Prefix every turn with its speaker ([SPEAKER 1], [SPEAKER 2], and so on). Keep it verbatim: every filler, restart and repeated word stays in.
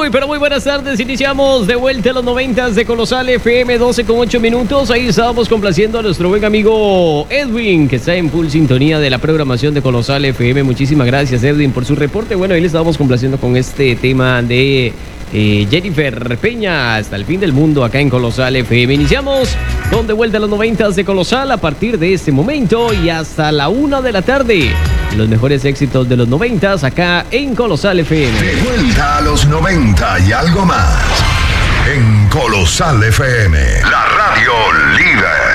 [SPEAKER 1] Muy, pero muy buenas tardes. Iniciamos de vuelta a los noventas de Colosal F M, doce con ocho minutos. Ahí estábamos complaciendo a nuestro buen amigo Edwin, que está en full sintonía de la programación de Colosal F M. Muchísimas gracias, Edwin, por su reporte. Bueno, ahí le estábamos complaciendo con este tema de eh, Jennifer Peña, Hasta el fin del mundo, acá en Colosal F M. Iniciamos con de vuelta a los noventas de Colosal a partir de este momento y hasta la una de la tarde. Los mejores éxitos de los noventas acá en Colosal F M.
[SPEAKER 2] De vuelta a los noventa y algo más en Colosal F M, la radio líder.